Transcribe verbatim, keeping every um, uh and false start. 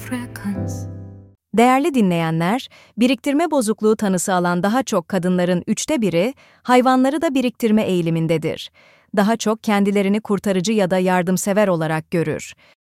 frequency. Değerli dinleyenler, biriktirme bozukluğu tanısı alan daha çok kadınların üçte biri, hayvanları da biriktirme eğilimindedir. Daha çok kendilerini kurtarıcı ya da yardımsever olarak görür.